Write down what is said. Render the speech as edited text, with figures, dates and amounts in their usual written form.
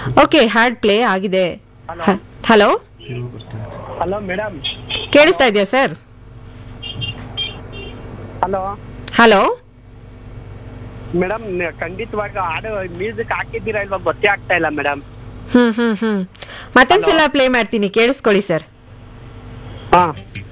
Okay, ಹಾಡ್ play ಆಗಿದೆ. Hello hello, hello madam. ಕೇಳಿಸ್ತಾ ಇದೆಯಾ ಸರ್? ಹಲೋ ಹಲೋ, ಮೇಡಮ್, ಖಂಡಿತವಾಗಿ ಹಾಡು ಮ್ಯೂಸಿಕ್ ಹಾಕಿದ್ದೀರಾ ಇಲ್ವಾ ಗೊತ್ತೇ ಆಗ್ತಾ ಇಲ್ಲ ಮೇಡಮ್. ಮತ್ತೊಂದ್ಸಲ ಪ್ಲೇ ಮಾಡ್ತೀನಿ, ಕೇಳಿಸ್ಕೊಳ್ಳಿ ಸರ್. ಹಾ